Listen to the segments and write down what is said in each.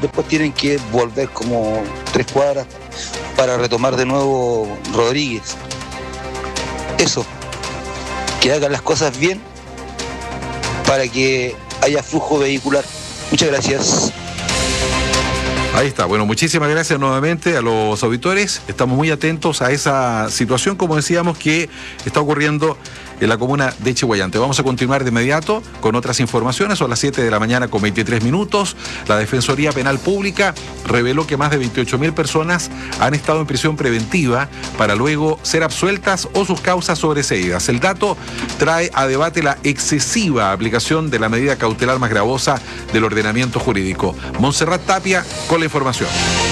después tienen que volver como 3 cuadras para retomar de nuevo Rodríguez. Eso, que hagan las cosas bien para que haya flujo vehicular. Muchas gracias. Ahí está. Bueno, muchísimas gracias nuevamente a los auditores. Estamos muy atentos a esa situación, como decíamos, que está ocurriendo en la comuna de Chihhuayante. Vamos a continuar de inmediato con otras informaciones. Son las 7 de la mañana con 23 minutos. La Defensoría Penal Pública reveló que más de 28.000 personas han estado en prisión preventiva para luego ser absueltas o sus causas sobreseídas. El dato trae a debate la excesiva aplicación de la medida cautelar más gravosa del ordenamiento jurídico. Montserrat Tapia con la información.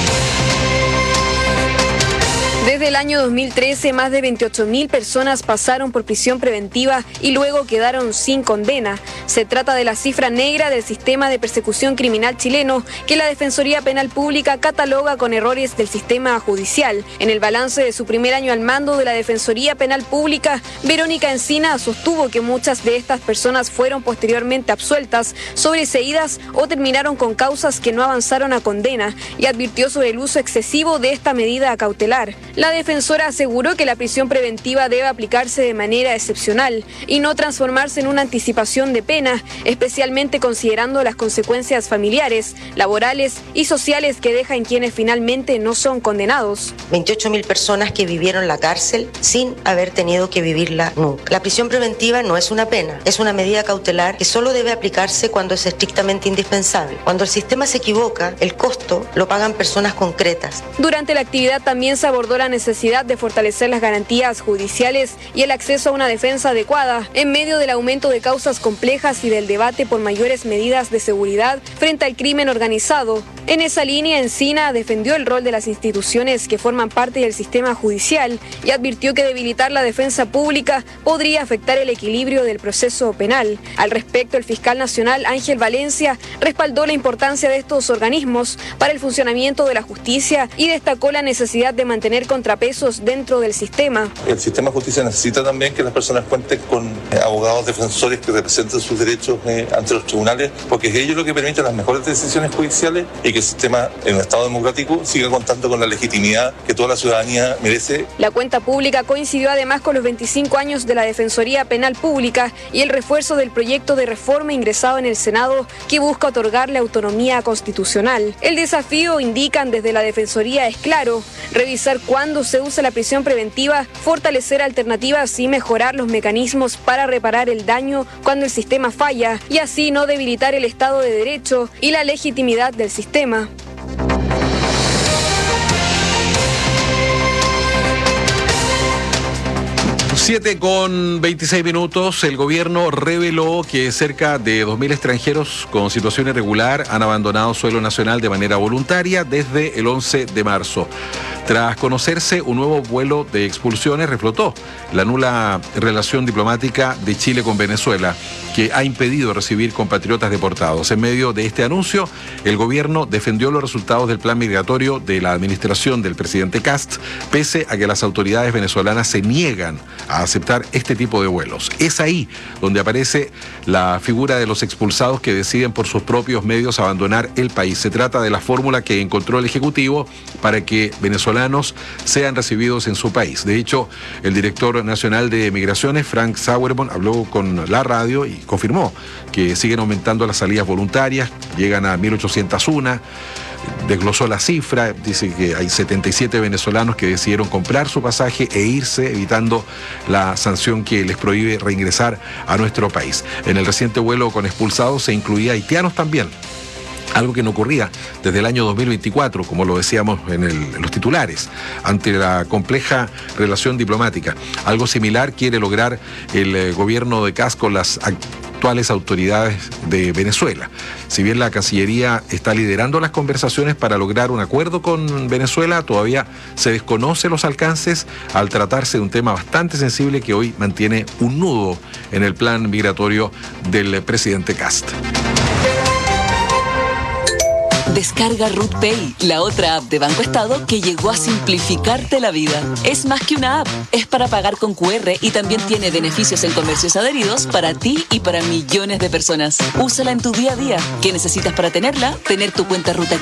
Desde el año 2013, más de 28.000 personas pasaron por prisión preventiva y luego quedaron sin condena. Se trata de la cifra negra del sistema de persecución criminal chileno que la Defensoría Penal Pública cataloga con errores del sistema judicial. En el balance de su primer año al mando de la Defensoría Penal Pública, Verónica Encina sostuvo que muchas de estas personas fueron posteriormente absueltas, sobreseídas o terminaron con causas que no avanzaron a condena y advirtió sobre el uso excesivo de esta medida cautelar. La defensora aseguró que la prisión preventiva debe aplicarse de manera excepcional y no transformarse en una anticipación de pena, especialmente considerando las consecuencias familiares, laborales y sociales que deja en quienes finalmente no son condenados. 28.000 personas que vivieron la cárcel sin haber tenido que vivirla nunca. La prisión preventiva no es una pena, es una medida cautelar que solo debe aplicarse cuando es estrictamente indispensable. Cuando el sistema se equivoca, el costo lo pagan personas concretas. Durante la actividad también se abordó la necesidad de fortalecer las garantías judiciales y el acceso a una defensa adecuada en medio del aumento de causas complejas y del debate por mayores medidas de seguridad frente al crimen organizado. En esa línea, Encina defendió el rol de las instituciones que forman parte del sistema judicial y advirtió que debilitar la defensa pública podría afectar el equilibrio del proceso penal. Al respecto, el fiscal nacional Ángel Valencia respaldó la importancia de estos organismos para el funcionamiento de la justicia y destacó la necesidad de mantener contrapesos dentro del sistema. El sistema de justicia necesita también que las personas cuenten con abogados defensores que representen sus derechos ante los tribunales, porque es ello lo que permite las mejores decisiones judiciales y que el sistema en un Estado democrático siga contando con la legitimidad que toda la ciudadanía merece. La cuenta pública coincidió además con los 25 años de la Defensoría Penal Pública y el refuerzo del proyecto de reforma ingresado en el Senado que busca otorgarle autonomía constitucional. El desafío, indican desde la Defensoría, es claro: revisar cuándo se usa la prisión preventiva, fortalecer alternativas y mejorar los mecanismos para reparar el daño cuando el sistema falla y así no debilitar el Estado de Derecho y la legitimidad del sistema. Siete con 26 minutos, el gobierno reveló que cerca de 2.000 extranjeros con situación irregular han abandonado suelo nacional de manera voluntaria desde el 11 de marzo. Tras conocerse un nuevo vuelo de expulsiones, reflotó la nula relación diplomática de Chile con Venezuela, que ha impedido recibir compatriotas deportados. En medio de este anuncio, el gobierno defendió los resultados del plan migratorio de la administración del presidente Kast, pese a que las autoridades venezolanas se niegan a aceptar este tipo de vuelos. Es ahí donde aparece la figura de los expulsados que deciden por sus propios medios abandonar el país. Se trata de la fórmula que encontró el Ejecutivo para que venezolanos sean recibidos en su país. De hecho, el director nacional de Migraciones, Frank Sauerborn, habló con la radio y confirmó que siguen aumentando las salidas voluntarias, llegan a 1.801. Desglosó la cifra, dice que hay 77 venezolanos que decidieron comprar su pasaje e irse, evitando la sanción que les prohíbe reingresar a nuestro país. En el reciente vuelo con expulsados se incluía haitianos también, algo que no ocurría desde el año 2024, como lo decíamos en los titulares, ante la compleja relación diplomática. Algo similar quiere lograr el gobierno de Kast con las actuales autoridades de Venezuela. Si bien la Cancillería está liderando las conversaciones para lograr un acuerdo con Venezuela, todavía se desconoce los alcances al tratarse de un tema bastante sensible que hoy mantiene un nudo en el plan migratorio del presidente Kast. Descarga Ruth Pay, la otra app de Banco Estado que llegó a simplificarte la vida. Es más que una app, es para pagar con QR y también tiene beneficios en comercios adheridos para ti y para millones de personas. Úsala en tu día a día. ¿Qué necesitas para tenerla? Tener tu cuenta Ruta